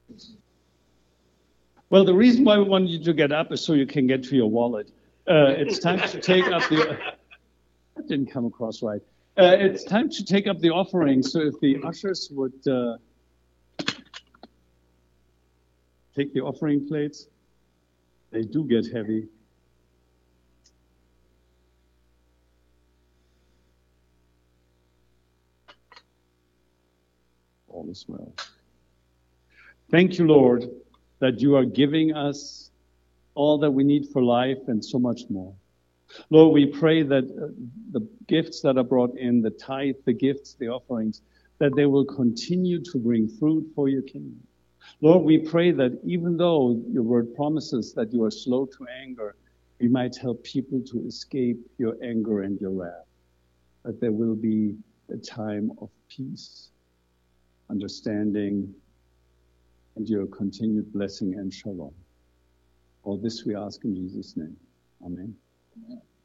Well, the reason why we want you to get up is so you can get to your wallet. It's time to take up the... That didn't come across right. It's time to take up the offering. So if the ushers would take the offering plates, they do get heavy. All is well. Thank you, Lord, that you are giving us all that we need for life and so much more. Lord, we pray that the gifts that are brought in, the tithe, the gifts, the offerings, that they will continue to bring fruit for your kingdom. Lord, we pray that even though your word promises that you are slow to anger, we might help people to escape your anger and your wrath, that there will be a time of peace, understanding, and your continued blessing and shalom. All this we ask in Jesus' name. Amen. Amen.